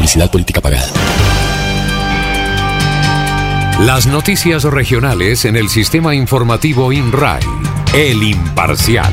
Publicidad política pagada. Las noticias regionales en el sistema informativo INRAI. El Imparcial.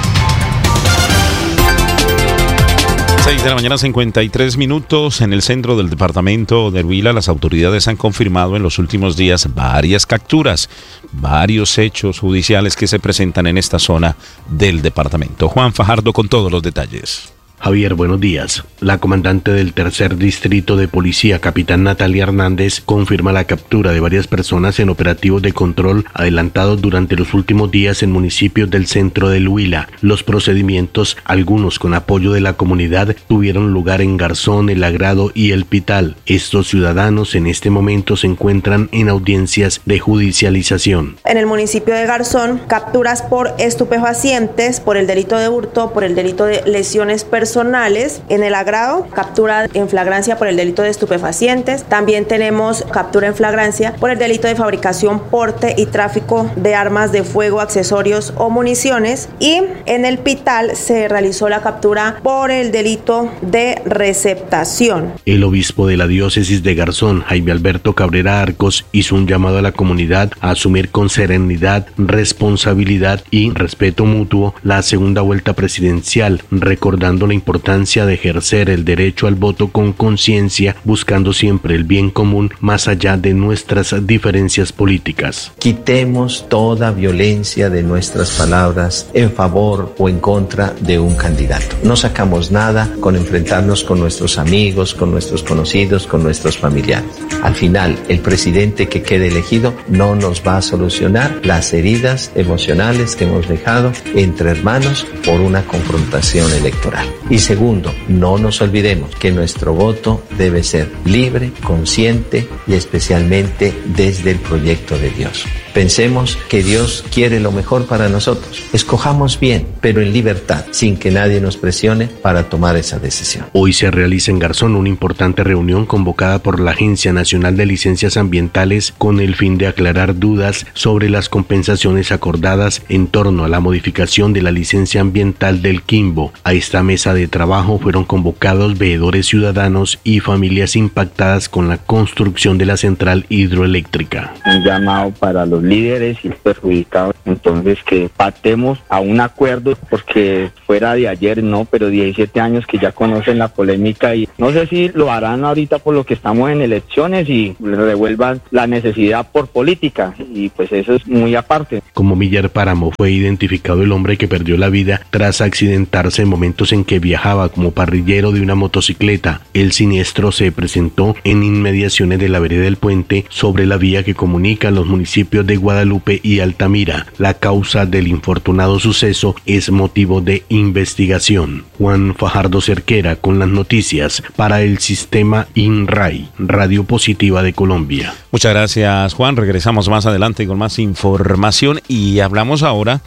6 de la mañana, 53 minutos. En el centro del departamento de Huila, las autoridades han confirmado en los últimos días varias capturas, varios hechos judiciales que se presentan en esta zona del departamento. Juan Fajardo con todos los detalles. Javier, buenos días. La comandante del tercer distrito de policía, capitán Natalia Hernández, confirma la captura de varias personas en operativos de control adelantados durante los últimos días en municipios del centro del Huila. Los procedimientos, algunos con apoyo de la comunidad, tuvieron lugar en Garzón, El Agrado y El Pital. Estos ciudadanos en este momento se encuentran en audiencias de judicialización. En el municipio de Garzón, capturas por estupefacientes, por el delito de hurto, por el delito de lesiones personales. En El Agrado, captura en flagrancia por el delito de estupefacientes. También tenemos captura en flagrancia por el delito de fabricación, porte y tráfico de armas de fuego, accesorios o municiones. Y en El Pital se realizó la captura por el delito de receptación. El obispo de la diócesis de Garzón, Jaime Alberto Cabrera Arcos, hizo un llamado a la comunidad a asumir con serenidad, responsabilidad y respeto mutuo la segunda vuelta presidencial, recordando la importancia de ejercer el derecho al voto con conciencia, buscando siempre el bien común más allá de nuestras diferencias políticas. Quitemos toda violencia de nuestras palabras en favor o en contra de un candidato. No sacamos nada con enfrentarnos con nuestros amigos, con nuestros conocidos, con nuestros familiares. Al final, el presidente que quede elegido no nos va a solucionar las heridas emocionales que hemos dejado entre hermanos por una confrontación electoral. Y segundo, no nos olvidemos que nuestro voto debe ser libre, consciente y especialmente desde el proyecto de Dios. Pensemos que Dios quiere lo mejor para nosotros. Escojamos bien, pero en libertad, sin que nadie nos presione para tomar esa decisión. Hoy se realiza en Garzón una importante reunión convocada por la Agencia Nacional de Licencias Ambientales con el fin de aclarar dudas sobre las compensaciones acordadas en torno a la modificación de la licencia ambiental del Quimbo. A esta mesa de trabajo fueron convocados veedores ciudadanos y familias impactadas con la construcción de la central hidroeléctrica. Un llamado para los líderes y perjudicados, entonces que pactemos a un acuerdo, porque fuera de ayer no, pero 17 años que ya conocen la polémica y no sé si lo harán ahorita por lo que estamos en elecciones y le devuelvan la necesidad por política, y pues eso es muy aparte. Como Millar Páramo fue identificado el hombre que perdió la vida tras accidentarse en momentos en que viajaba como parrillero de una motocicleta. El siniestro se presentó en inmediaciones de la vereda del Puente sobre la vía que comunica los municipios de Guadalupe y Altamira. La causa del infortunado suceso es motivo de investigación. Juan Fajardo Cerquera con las noticias para el sistema INRAI, Radio Positiva de Colombia. Muchas gracias, Juan. Regresamos más adelante con más información y hablamos ahora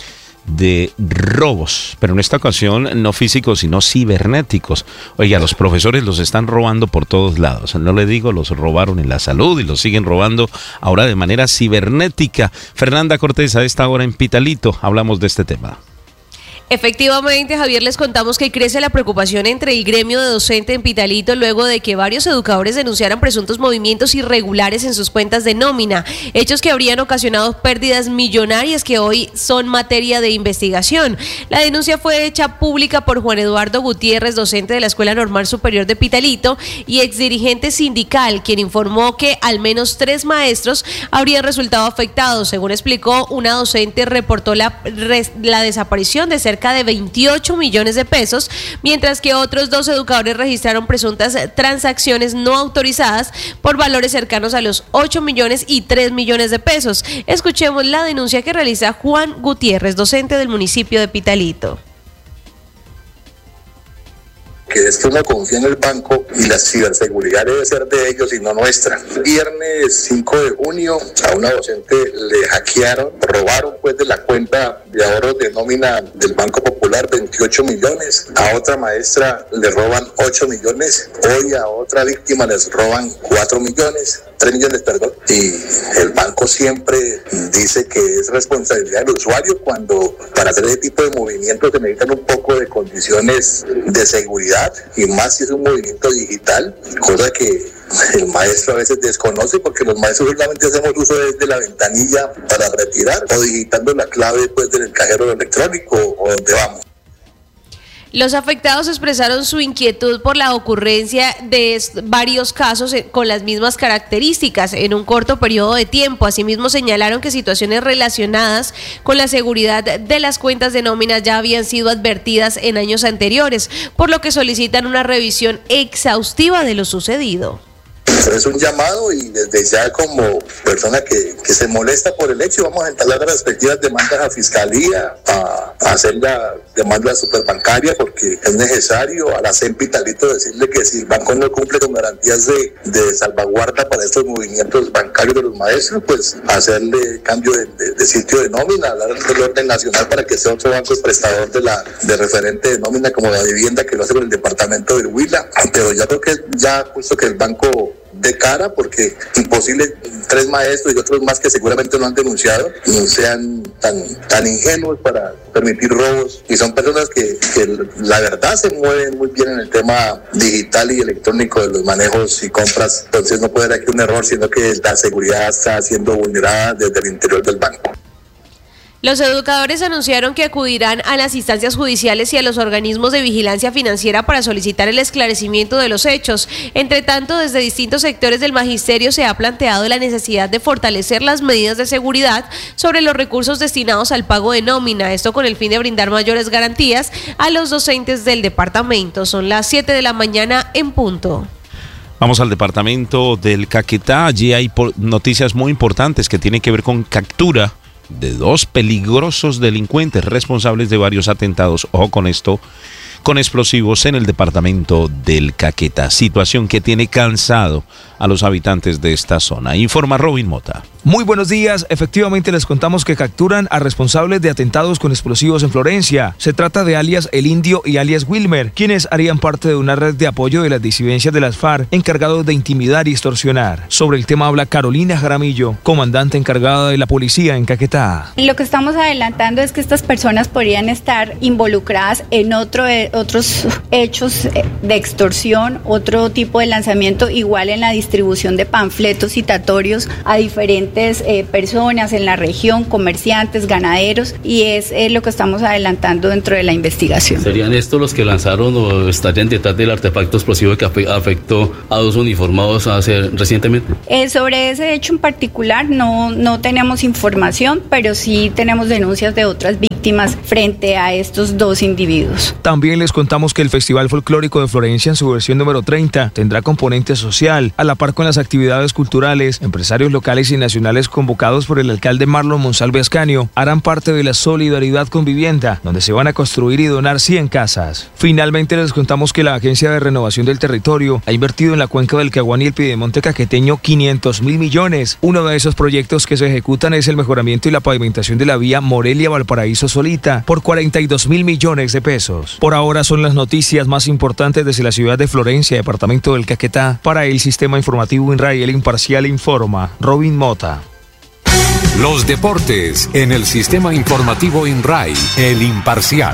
de robos, pero en esta ocasión no físicos sino cibernéticos. Oiga, los profesores los están robando por todos lados. No le digo, los robaron en la salud y los siguen robando ahora de manera cibernética. Fernanda Cortés, a esta hora en Pitalito hablamos de este tema. Efectivamente, Javier, les contamos que crece la preocupación entre el gremio de docente en Pitalito luego de que varios educadores denunciaran presuntos movimientos irregulares en sus cuentas de nómina, hechos que habrían ocasionado pérdidas millonarias que hoy son materia de investigación. La denuncia fue hecha pública por Juan Eduardo Gutiérrez, docente de la Escuela Normal Superior de Pitalito y exdirigente sindical, quien informó que al menos 3 maestros habrían resultado afectados. Según explicó, una docente reportó la desaparición de cerca de 28 millones de pesos, mientras que otros 2 educadores registraron presuntas transacciones no autorizadas por valores cercanos a los 8 millones y 3 millones de pesos. Escuchemos la denuncia que realiza Juan Gutiérrez, docente del municipio de Pitalito. Que es que uno confía en el banco y la ciberseguridad debe ser de ellos y no nuestra. Viernes 5 de junio a una docente le hackearon, robaron pues de la cuenta de ahorros de nómina del Banco Popular 28 millones, a otra maestra le roban 8 millones, hoy a otra víctima les roban 4 millones. 3 millones, perdón, y el banco siempre dice que es responsabilidad del usuario cuando para hacer ese tipo de movimientos se necesitan un poco de condiciones de seguridad seguridad, y más si es un movimiento digital, cosa que el maestro a veces desconoce, porque los maestros solamente hacemos uso de la ventanilla para retirar o digitando la clave pues del cajero electrónico o donde vamos. Los afectados expresaron su inquietud por la ocurrencia de varios casos con las mismas características en un corto periodo de tiempo. Asimismo, señalaron que situaciones relacionadas con la seguridad de las cuentas de nómina ya habían sido advertidas en años anteriores, por lo que solicitan una revisión exhaustiva de lo sucedido. Es un llamado, y desde ya como persona que se molesta por el hecho, vamos a entablar las respectivas demandas a Fiscalía, a hacer la demanda superbancaria, porque es necesario a la CEN Pitalito decirle que si el banco no cumple con garantías de salvaguarda para estos movimientos bancarios de los maestros, pues hacerle cambio de sitio de nómina, hablar del orden nacional para que sea otro banco prestador de referente de nómina como la vivienda, que lo hace con el departamento del Huila. Pero yo creo que ya justo que el banco de cara, porque imposible 3 maestros y otros más que seguramente no han denunciado no sean tan ingenuos para permitir robos, y son personas que la verdad se mueven muy bien en el tema digital y electrónico de los manejos y compras. Entonces no puede haber aquí un error, sino que la seguridad está siendo vulnerada desde el interior del banco. Los educadores anunciaron que acudirán a las instancias judiciales y a los organismos de vigilancia financiera para solicitar el esclarecimiento de los hechos. Entre tanto, desde distintos sectores del magisterio se ha planteado la necesidad de fortalecer las medidas de seguridad sobre los recursos destinados al pago de nómina, esto con el fin de brindar mayores garantías a los docentes del departamento. Son las 7 de la mañana en punto. Vamos al departamento del Caquetá. Allí hay noticias muy importantes que tienen que ver con captura de 2 peligrosos delincuentes responsables de varios atentados, ojo con esto, con explosivos en el departamento del Caquetá. Situación que tiene cansado a los habitantes de esta zona. Informa Robin Mota. Muy buenos días. Efectivamente les contamos que capturan a responsables de atentados con explosivos en Florencia. Se trata de alias El Indio y alias Wilmer, quienes harían parte de una red de apoyo de las disidencias de las FARC encargados de intimidar y extorsionar. Sobre el tema habla Carolina Jaramillo, comandante encargada de la policía en Caquetá. Lo que estamos adelantando es que estas personas podrían estar involucradas en otros hechos de extorsión, otro tipo de lanzamiento, igual en la distribución de panfletos citatorios a diferentes personas en la región, comerciantes, ganaderos, y es lo que estamos adelantando dentro de la investigación. ¿Serían estos los que lanzaron o estarían detrás del artefacto explosivo que afectó a 2 uniformados recientemente? Sobre ese hecho en particular no tenemos información, pero sí tenemos denuncias de otras víctimas frente a estos 2 individuos. También les contamos que el Festival Folclórico de Florencia en su versión número 30 tendrá componente social, a la par con las actividades culturales. Empresarios locales y nacionales convocados por el alcalde Marlon Monsalve Ascanio harán parte de la Solidaridad con Vivienda, donde se van a construir y donar 100 casas. Finalmente les contamos que la Agencia de Renovación del Territorio ha invertido en la cuenca del Caguán y el Piedemonte caqueteño 500.000 millones. Uno de esos proyectos que se ejecutan es el mejoramiento y la pavimentación de la vía Morelia-Valparaíso Solita por 42.000 millones de pesos. Por ahora son las noticias más importantes desde la ciudad de Florencia, departamento del Caquetá. Para el Sistema Informativo INRAI, el imparcial informa Robin Mota. Los deportes en el Sistema Informativo INRAI, el imparcial.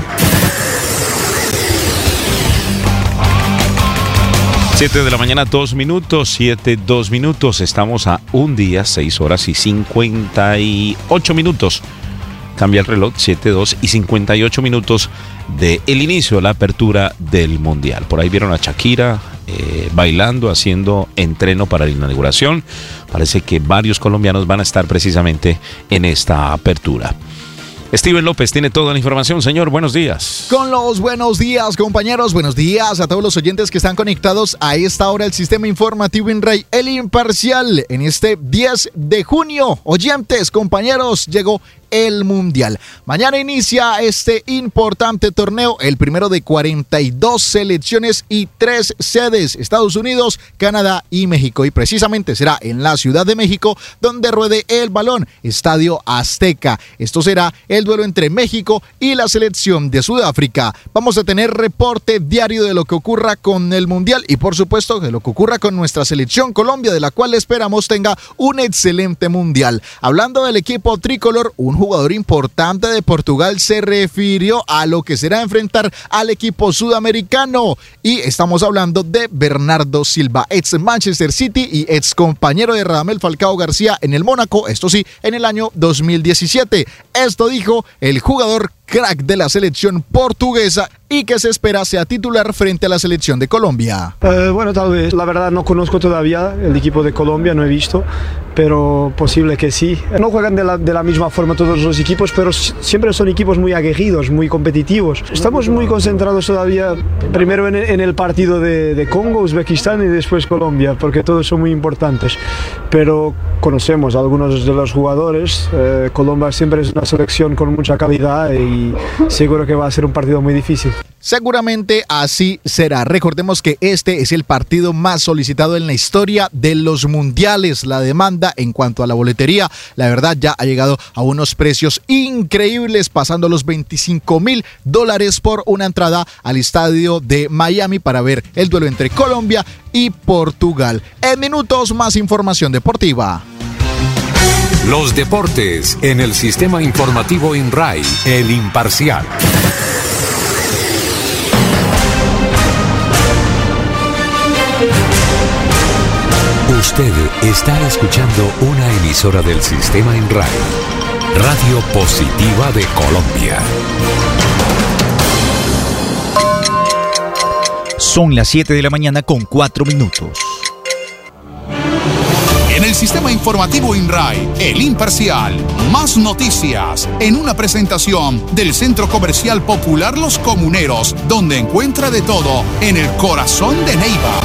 7 de la mañana, 2 minutos, 7, 2 minutos. Estamos a un día, 6 horas y 58 minutos. Cambia el reloj, 7, 2 y 58 minutos del inicio de la apertura del Mundial. Por ahí vieron a Shakira bailando, haciendo entreno para la inauguración. Parece que varios colombianos van a estar precisamente en esta apertura. Steven López tiene toda la información. Señor, buenos días. Con los buenos días, compañeros. Buenos días a todos los oyentes que están conectados a esta hora al Sistema Informativo INRAI, el imparcial. En este 10 de junio, oyentes, compañeros, llegó el Mundial. Mañana inicia este importante torneo, el primero de 42 selecciones y 3 sedes: Estados Unidos, Canadá y México. Y precisamente será en la Ciudad de México donde ruede el balón, Estadio Azteca. Esto será el duelo entre México y la selección de Sudáfrica. Vamos a tener reporte diario de lo que ocurra con el Mundial y por supuesto de lo que ocurra con nuestra selección Colombia, de la cual esperamos tenga un excelente Mundial. Hablando del equipo tricolor, un jugador importante de Portugal se refirió a lo que será enfrentar al equipo sudamericano. Y estamos hablando de Bernardo Silva, ex Manchester City y ex compañero de Radamel Falcao García en el Mónaco, esto sí, en el año 2017. Esto dijo el jugador crack de la selección portuguesa y que se espera sea titular frente a la selección de Colombia. Bueno, tal vez, la verdad no conozco todavía el equipo de Colombia, no he visto, pero posible que sí. No juegan de la misma forma todos los equipos, pero siempre son equipos muy aguerridos, muy competitivos. Estamos muy concentrados todavía, primero en el partido de Congo, Uzbekistán y después Colombia, porque todos son muy importantes, pero conocemos a algunos de los jugadores. Colombia siempre es una selección con mucha calidad y seguro que va a ser un partido muy difícil. Seguramente así será. Recordemos que este es el partido más solicitado en la historia de los mundiales. La demanda en cuanto a la boletería, la verdad, ya ha llegado a unos precios increíbles, pasando los $25,000 por una entrada al estadio de Miami para ver el duelo entre Colombia y Portugal. En minutos, más información deportiva. Los deportes en el sistema informativo INRAI, El Imparcial. Usted está escuchando una emisora del sistema INRAI, Radio Positiva de Colombia. Son las 7 de la mañana con 4 minutos. En el sistema informativo INRAI, El Imparcial, más noticias, en una presentación del Centro Comercial Popular Los Comuneros, donde encuentra de todo en el corazón de Neiva.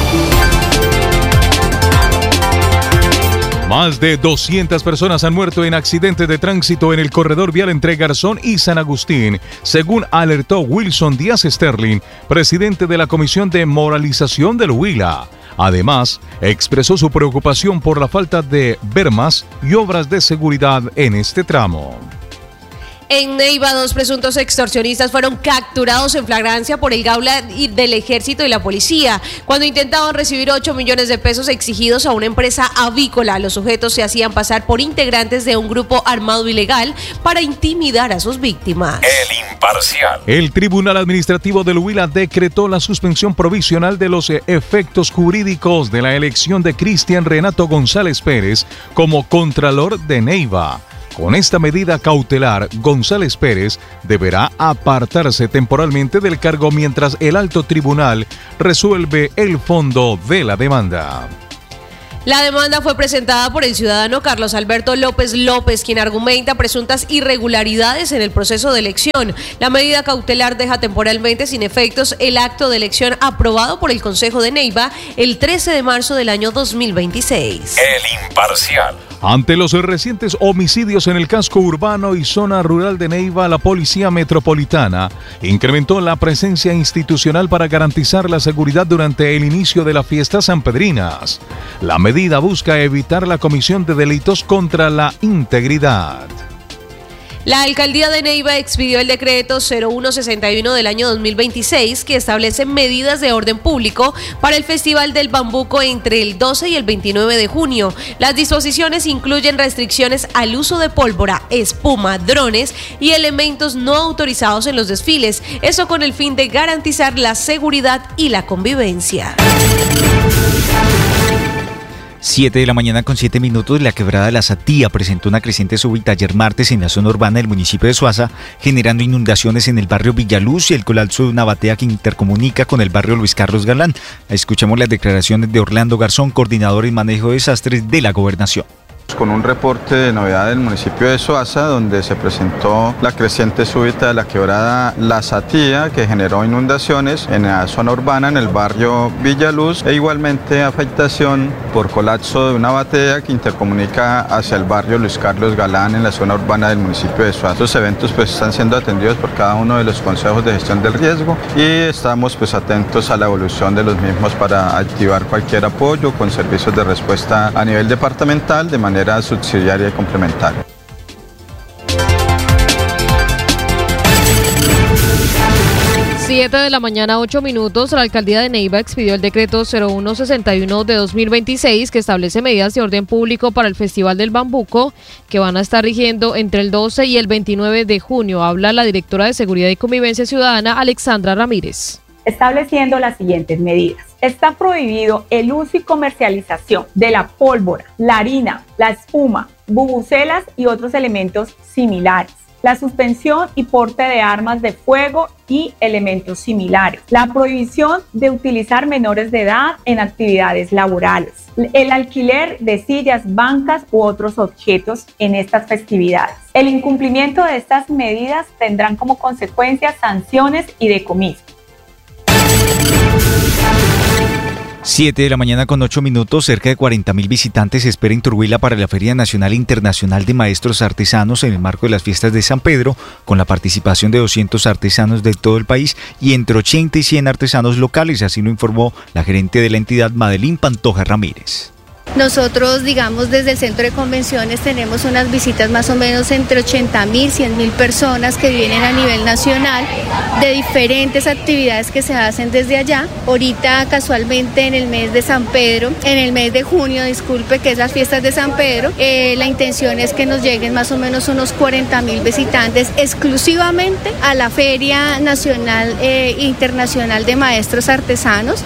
Más de 200 personas han muerto en accidentes de tránsito en el corredor vial entre Garzón y San Agustín, según alertó Wilson Díaz Sterling, presidente de la Comisión de Moralización del Huila. Además, expresó su preocupación por la falta de bermas y obras de seguridad en este tramo. En Neiva, 2 presuntos extorsionistas fueron capturados en flagrancia por el Gaula del Ejército y la policía, cuando intentaban recibir 8 millones de pesos exigidos a una empresa avícola. Los sujetos se hacían pasar por integrantes de un grupo armado ilegal para intimidar a sus víctimas. El Imparcial. El Tribunal Administrativo del Huila decretó la suspensión provisional de los efectos jurídicos de la elección de Cristian Renato González Pérez como Contralor de Neiva. Con esta medida cautelar, González Pérez deberá apartarse temporalmente del cargo mientras el alto tribunal resuelve el fondo de la demanda. La demanda fue presentada por el ciudadano Carlos Alberto López López, quien argumenta presuntas irregularidades en el proceso de elección. La medida cautelar deja temporalmente sin efectos el acto de elección aprobado por el Consejo de Neiva el 13 de marzo del año 2026. El Imparcial. Ante los recientes homicidios en el casco urbano y zona rural de Neiva, la Policía Metropolitana incrementó la presencia institucional para garantizar la seguridad durante el inicio de las fiestas sanpedrinas. La medida busca evitar la comisión de delitos contra la integridad. La alcaldía de Neiva expidió el decreto 0161 del año 2026 que establece medidas de orden público para el Festival del Bambuco entre el 12 y el 29 de junio. Las disposiciones incluyen restricciones al uso de pólvora, espuma, drones y elementos no autorizados en los desfiles. Eso con el fin de garantizar la seguridad y la convivencia. 7 de la mañana con 7 minutos, la quebrada de la Satía presentó una creciente súbita ayer martes en la zona urbana del municipio de Suaza, generando inundaciones en el barrio Villaluz y el colapso de una batea que intercomunica con el barrio Luis Carlos Galán. Escuchemos las declaraciones de Orlando Garzón, coordinador en manejo de desastres de la gobernación. Con un reporte de novedad del municipio de Suaza, donde se presentó la creciente súbita de la quebrada La Satía, que generó inundaciones en la zona urbana, en el barrio Villaluz, e igualmente afectación por colapso de una batea que intercomunica hacia el barrio Luis Carlos Galán, en la zona urbana del municipio de Suaza. Estos eventos pues están siendo atendidos por cada uno de los consejos de gestión del riesgo y estamos pues atentos a la evolución de los mismos para activar cualquier apoyo con servicios de respuesta a nivel departamental de manera subsidiaria y complementaria. 7 de la mañana, 8 minutos, la alcaldía de Neiva expidió el decreto 0161 de 2026 que establece medidas de orden público para el Festival del Bambuco que van a estar rigiendo entre el 12 y el 29 de junio. Habla la directora de Seguridad y Convivencia Ciudadana, Alexandra Ramírez. Estableciendo las siguientes medidas. Está prohibido el uso y comercialización de la pólvora, la harina, la espuma, bubucelas y otros elementos similares. La suspensión y porte de armas de fuego y elementos similares. La prohibición de utilizar menores de edad en actividades laborales. El alquiler de sillas, bancas u otros objetos en estas festividades. El incumplimiento de estas medidas tendrán como consecuencia sanciones y decomisos. 7 de la mañana con 8 minutos, cerca de 40.000 visitantes esperan en Turhuila para la Feria Nacional e Internacional de Maestros Artesanos en el marco de las fiestas de San Pedro, con la participación de 200 artesanos de todo el país y entre 80 y 100 artesanos locales, así lo informó la gerente de la entidad, Madeline Pantoja Ramírez. Nosotros, digamos, desde el centro de convenciones tenemos unas visitas más o menos entre 80.000, 100.000 personas que vienen a nivel nacional de diferentes actividades que se hacen desde allá. Ahorita, casualmente, en el mes de San Pedro, en el mes de junio, disculpe, que es las fiestas de San Pedro, la intención es que nos lleguen más o menos unos 40.000 visitantes exclusivamente a la Feria Nacional e Internacional de Maestros Artesanos.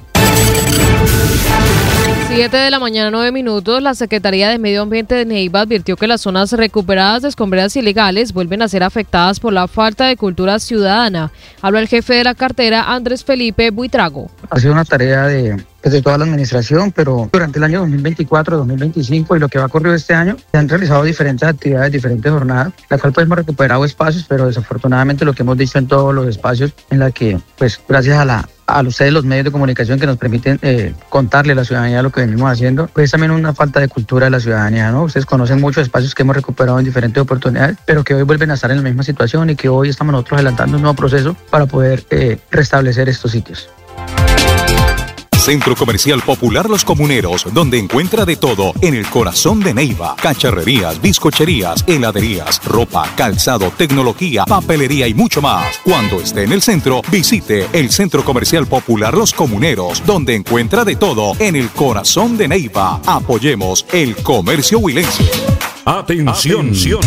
7 de la mañana, 9 minutos, la Secretaría de Medio Ambiente de Neiva advirtió que las zonas recuperadas de escombreras ilegales vuelven a ser afectadas por la falta de cultura ciudadana. Habla el jefe de la cartera, Andrés Felipe Buitrago. Ha sido una tarea de toda la administración, pero durante el año 2024, 2025 y lo que va a ocurrir este año, se han realizado diferentes actividades, diferentes jornadas, la cual pues hemos recuperado espacios, pero desafortunadamente lo que hemos dicho en todos los espacios, en la que pues gracias a ustedes los medios de comunicación que nos permiten contarle a la ciudadanía lo que venimos haciendo, pues también una falta de cultura de la ciudadanía, ¿no? Ustedes conocen muchos espacios que hemos recuperado en diferentes oportunidades, pero que hoy vuelven a estar en la misma situación y que hoy estamos nosotros adelantando un nuevo proceso para poder restablecer estos sitios. Centro Comercial Popular Los Comuneros, donde encuentra de todo en el corazón de Neiva. Cacharrerías, bizcocherías, heladerías, ropa, calzado, tecnología, papelería y mucho más. Cuando esté en el centro, visite el Centro Comercial Popular Los Comuneros, donde encuentra de todo en el corazón de Neiva. Apoyemos el comercio huilense. Atención.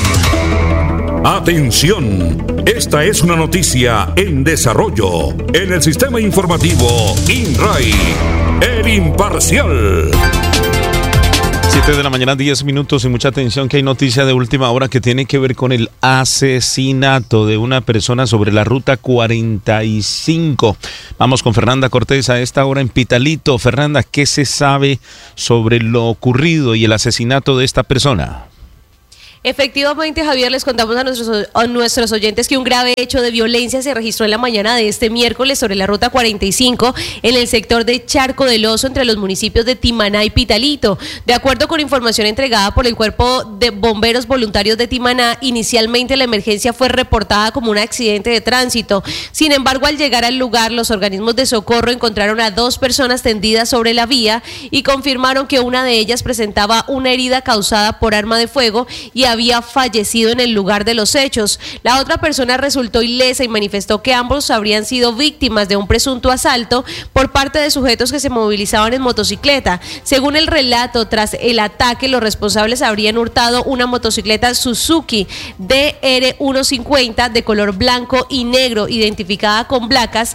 Atención, esta es una noticia en desarrollo en el sistema informativo INRAI, El Imparcial. 7 de la mañana, 10 minutos y mucha atención que hay noticia de última hora que tiene que ver con el asesinato de una persona sobre la ruta 45. Vamos con Fernanda Cortés a esta hora en Pitalito. Fernanda, ¿qué se sabe sobre lo ocurrido y el asesinato de esta persona? Efectivamente, Javier, les contamos a nuestros oyentes que un grave hecho de violencia se registró en la mañana de este miércoles sobre la ruta 45 en el sector de Charco del Oso entre los municipios de Timaná y Pitalito. De acuerdo con información entregada por el Cuerpo de Bomberos Voluntarios de Timaná, inicialmente la emergencia fue reportada como un accidente de tránsito. Sin embargo, al llegar al lugar, los organismos de socorro encontraron a 2 personas tendidas sobre la vía y confirmaron que una de ellas presentaba una herida causada por arma de fuego y había fallecido en el lugar de los hechos. La otra persona resultó ilesa y manifestó que ambos habrían sido víctimas de un presunto asalto por parte de sujetos que se movilizaban en motocicleta. Según el relato, tras el ataque, los responsables habrían hurtado una motocicleta Suzuki DR150 de color blanco y negro, identificada con placas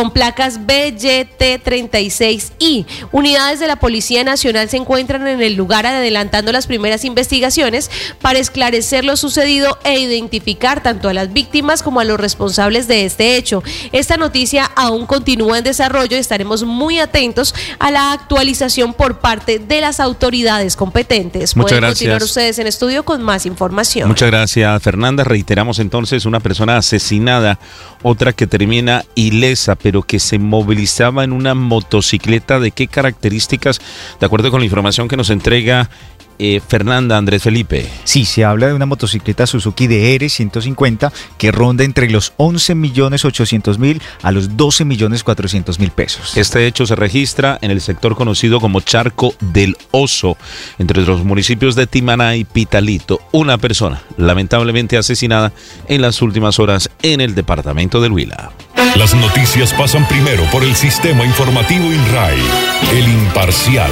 BYT36I. Unidades de la Policía Nacional se encuentran en el lugar adelantando las primeras investigaciones para esclarecer lo sucedido e identificar tanto a las víctimas como a los responsables de este hecho. Esta noticia aún continúa en desarrollo y estaremos muy atentos a la actualización por parte de las autoridades competentes. Muchas Pueden gracias. continuar ustedes en estudio con más información. Muchas gracias, Fernanda. Reiteramos entonces, una persona asesinada, otra que termina ilesa, pero que se movilizaba en una motocicleta. ¿De qué características? De acuerdo con la información que nos entrega Fernanda, Andrés Felipe. Sí, se habla de una motocicleta Suzuki DR 150 que ronda entre los 11.800.000 a los 12.400.000 pesos. Este hecho se registra en el sector conocido como Charco del Oso, entre los municipios de Timaná y Pitalito. Una persona lamentablemente asesinada en las últimas horas en el departamento del Huila. Las noticias pasan primero por el sistema informativo INRAI, el imparcial.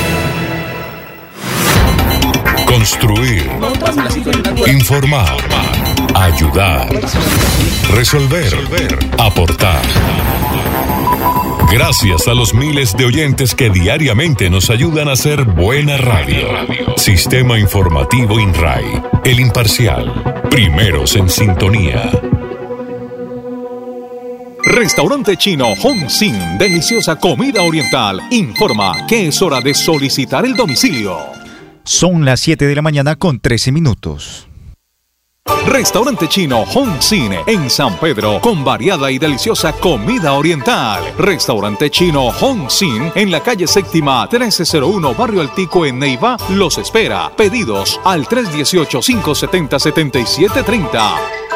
Construir, informar, ayudar, resolver, aportar. Gracias a los miles de oyentes que diariamente nos ayudan a hacer buena radio. Sistema informativo INRAI, el imparcial. Primeros en sintonía. Restaurante chino Hong Sin, deliciosa comida oriental, informa que es hora de solicitar el domicilio. Son las 7 de la mañana con 13 minutos. Restaurante chino Hong Sin en San Pedro, con variada y deliciosa comida oriental. Restaurante chino Hong Sin en la calle séptima 1301, Barrio Altico, en Neiva, los espera. Pedidos al 318-570-7730.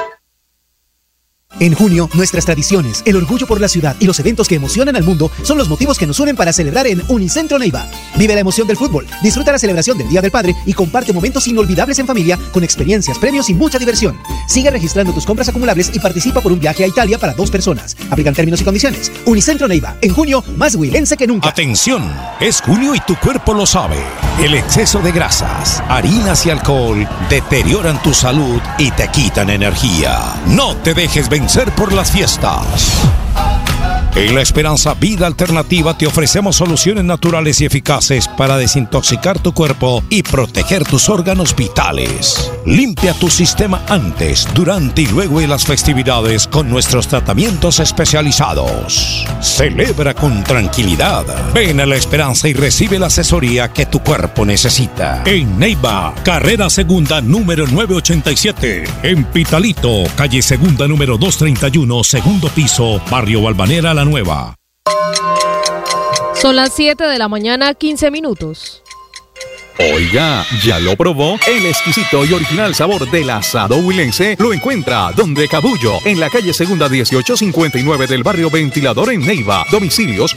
En junio, nuestras tradiciones, el orgullo por la ciudad y los eventos que emocionan al mundo son los motivos que nos unen para celebrar en Unicentro Neiva. Vive la emoción del fútbol, disfruta la celebración del Día del Padre y comparte momentos inolvidables en familia con experiencias, premios y mucha diversión. Sigue registrando tus compras acumulables y participa por un viaje a Italia para 2 personas. Aplican términos y condiciones. Unicentro Neiva, en junio, más huilense que nunca. Atención, es junio y tu cuerpo lo sabe. El exceso de grasas, harinas y alcohol deterioran tu salud y te quitan energía. No te dejes vencer por las fiestas. En La Esperanza Vida Alternativa te ofrecemos soluciones naturales y eficaces para desintoxicar tu cuerpo y proteger tus órganos vitales. Limpia tu sistema antes, durante y luego de las festividades con nuestros tratamientos especializados. Celebra con tranquilidad. Ven a La Esperanza y recibe la asesoría que tu cuerpo necesita. En Neiva, carrera segunda número 987. En Pitalito, calle segunda número 231, segundo piso, barrio Balvanera La Nueva. Son las 7 de la mañana, 15 minutos. Oiga, ¿ya lo probó? El exquisito y original sabor del asado huilense lo encuentra donde Cabullo, en la calle segunda 1859 del barrio Ventilador en Neiva. Domicilios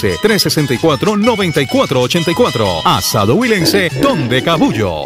315-364-9484. Asado huilense, donde Cabullo.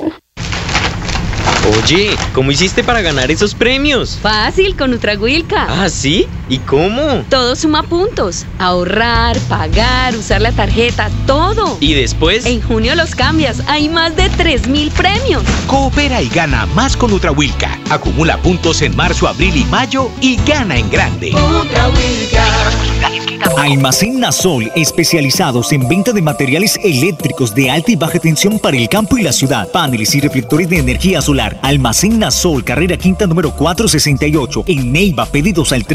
Oye, ¿cómo hiciste para ganar esos premios? Fácil, con Nutragüilca. ¿Ah, sí? ¿Y cómo? Todo suma puntos. Ahorrar, pagar, usar la tarjeta, todo. ¿Y después? En junio los cambias. Hay más de 3.000 premios. Coopera y gana más con Nutragüilca. Acumula puntos en marzo, abril y mayo y gana en grande. Nutragüilca. Almacén Nasol, especializados en venta de materiales eléctricos de alta y baja tensión para el campo y la ciudad. Paneles y reflectores de energía solar. Almacén Nasol, carrera quinta número 468. En Neiva, pedidos al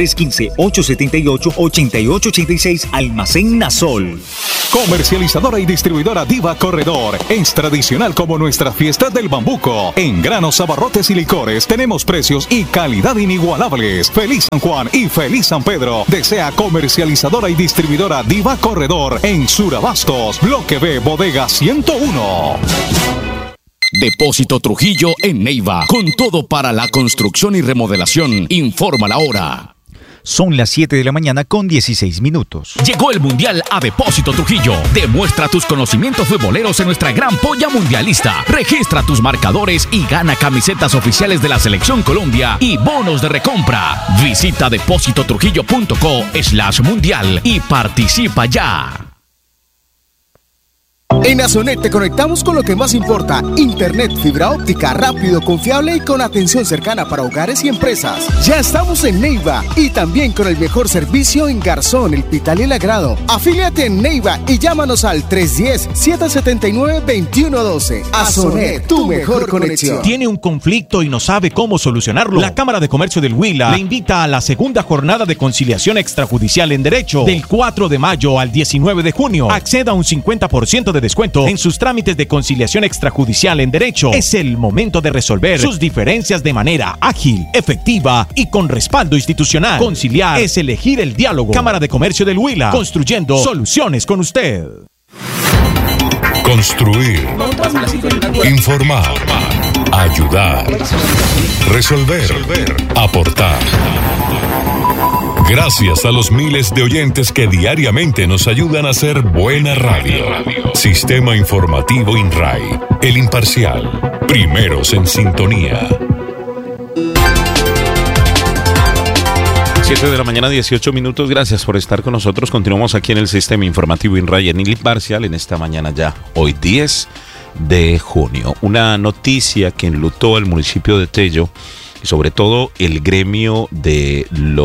315-878-8886. Almacén Nasol. Comercializadora y distribuidora Diva Corredor. Es tradicional como nuestra fiesta del bambuco. En granos, abarrotes y licores tenemos precios y calidad inigualables. Feliz San Juan y feliz San Pedro. Desea comercializadora y distribuidora Diva Corredor en Surabastos, Bloque B, Bodega 101. Depósito Trujillo en Neiva, con todo para la construcción y remodelación. Informa la hora. Son las 7 de la mañana con 16 minutos. Llegó el Mundial a Depósito Trujillo. Demuestra tus conocimientos futboleros en nuestra gran polla mundialista. Registra tus marcadores y gana camisetas oficiales de la Selección Colombia y bonos de recompra. Visita depositotrujillo.co/mundial y participa ya. En Azonet te conectamos con lo que más importa: internet, fibra óptica, rápido, confiable y con atención cercana para hogares y empresas. Ya estamos en Neiva y también con el mejor servicio en Garzón, El Pital y El Agrado. Afíliate en Neiva y llámanos al 310-779-2112. Azonet, tu mejor conexión. ¿Tiene un conflicto y no sabe cómo solucionarlo? La Cámara de Comercio del Huila le invita a la segunda jornada de conciliación extrajudicial en derecho del 4 de mayo al 19 de junio. Acceda a un 50% de descuento en sus trámites de conciliación extrajudicial en derecho. Es el momento de resolver sus diferencias de manera ágil, efectiva y con respaldo institucional. Conciliar es elegir el diálogo. Cámara de Comercio del Huila, construyendo soluciones con usted. Construir. Informar. Ayudar. Resolver. Aportar. Gracias a los miles de oyentes que diariamente nos ayudan a hacer buena radio. Sistema Informativo INRAI. El Imparcial. Primeros en sintonía. 7 de la mañana, 18 minutos. Gracias por estar con nosotros. Continuamos aquí en el Sistema Informativo INRAI en el Imparcial en esta mañana ya, hoy 10 de junio. Una noticia que enlutó el municipio de Tello y sobre todo el gremio de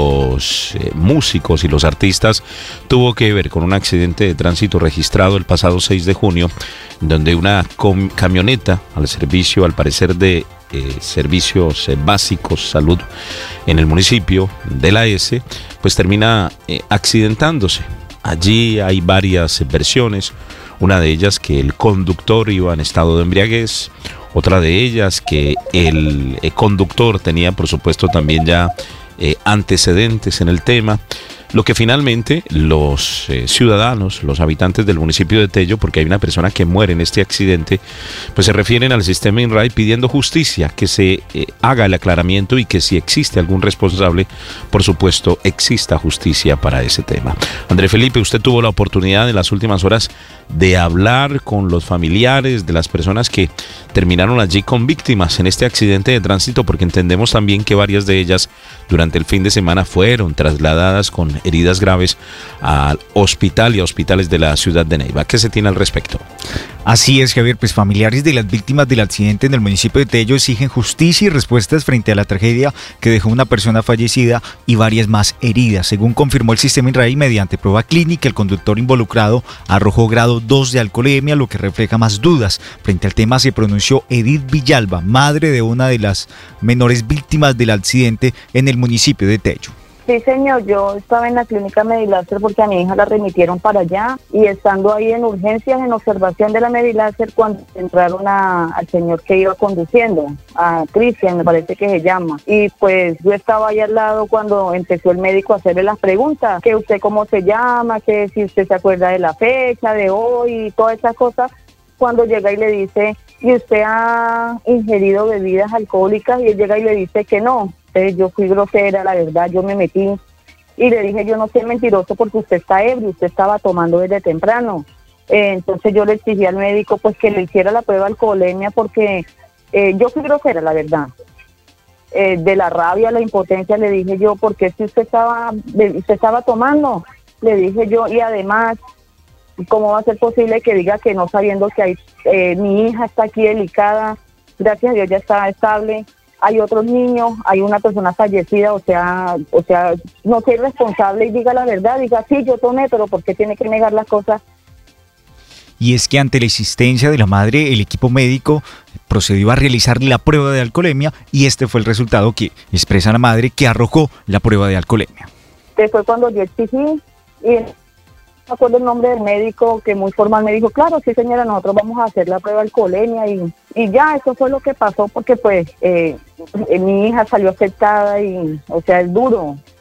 los músicos y los artistas tuvo que ver con un accidente de tránsito registrado el pasado 6 de junio, donde una camioneta al servicio, al parecer, de servicios básicos, salud, en el municipio de La S, pues termina accidentándose. Allí hay varias versiones, una de ellas que el conductor iba en estado de embriaguez, otra de ellas que el conductor tenía, por supuesto, también ya antecedentes en el tema. Lo que finalmente los ciudadanos, los habitantes del municipio de Tello, porque hay una persona que muere en este accidente, pues se refieren al sistema INRAI pidiendo justicia, que se haga el aclaramiento y que si existe algún responsable, por supuesto, exista justicia para ese tema. André Felipe, usted tuvo la oportunidad en las últimas horas de hablar con los familiares de las personas que terminaron allí con víctimas en este accidente de tránsito, porque entendemos también que varias de ellas durante el fin de semana fueron trasladadas con heridas graves al hospital y a hospitales de la ciudad de Neiva. ¿Qué se tiene al respecto? Así es, Javier, pues familiares de las víctimas del accidente en el municipio de Tello exigen justicia y respuestas frente a la tragedia que dejó una persona fallecida y varias más heridas. Según confirmó el sistema INRAI, mediante prueba clínica, el conductor involucrado arrojó grado 2 de alcoholemia, lo que refleja más dudas. Frente al tema se pronunció Edith Villalba, madre de una de las menores víctimas del accidente en el municipio de Tello. Sí, señor, yo estaba en la clínica Mediláser porque a mi hija la remitieron para allá y estando ahí en urgencias, en observación de la Mediláser, cuando entraron al señor que iba conduciendo, a Cristian, me parece que se llama, y pues yo estaba ahí al lado cuando empezó el médico a hacerle las preguntas, que usted cómo se llama, que si usted se acuerda de la fecha, de hoy, y todas esas cosas, cuando llega y le dice, ¿y usted ha ingerido bebidas alcohólicas? Y él llega y le dice que no. Entonces yo fui grosera, la verdad, yo me metí y le dije, yo no soy mentiroso porque usted está ebrio, usted estaba tomando desde temprano. Entonces yo le exigí al médico pues que le hiciera la prueba de alcoholemia porque yo fui grosera, la verdad. De la rabia, la impotencia, le dije yo, porque si usted estaba tomando, le dije yo, y además, ¿cómo va a ser posible que diga que no, sabiendo que hay mi hija está aquí delicada, gracias a Dios ya está estable, hay otros niños, hay una persona fallecida, o sea, no sea irresponsable y diga la verdad, diga, sí, yo tomé, pero ¿por qué tiene que negar las cosas? Y es que ante la existencia de la madre, el equipo médico procedió a realizar la prueba de alcoholemia y este fue el resultado que expresa la madre, que arrojó la prueba de alcoholemia. Fue cuando yo exigí y no me acuerdo el nombre del médico, que muy formal me dijo, claro, sí señora, nosotros vamos a hacer la prueba de alcoholemia y ya, eso fue lo que pasó, porque pues mi hija salió afectada y, o sea, es duro